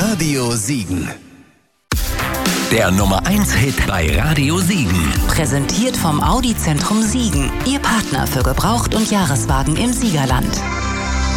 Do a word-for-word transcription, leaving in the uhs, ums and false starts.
Radio Siegen. Der Nummer eins Hit bei Radio Siegen. Präsentiert vom Audi Zentrum Siegen. Ihr Partner für Gebraucht- und Jahreswagen im Siegerland.